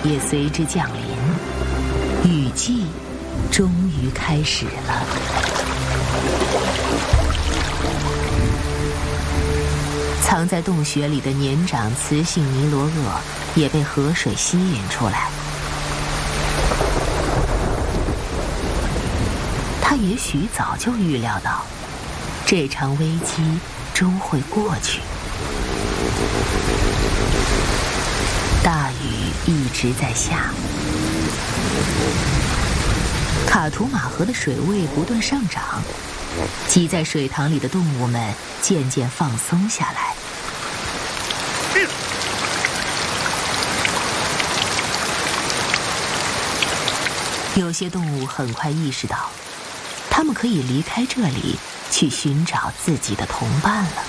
也随之降临，雨季终于开始了。藏在洞穴里的年长雌性尼罗鳄也被河水吸引出来。它也许早就预料到，这场危机终会过去。大雨一直在下，卡图马河的水位不断上涨，积在水塘里的动物们渐渐放松下来。有些动物很快意识到，它们可以离开这里，去寻找自己的同伴了。